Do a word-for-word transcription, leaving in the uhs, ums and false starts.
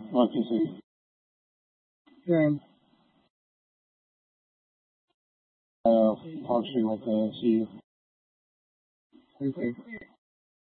Okay, sir. Yeah. Uh, talk to you like uh, see you. Okay.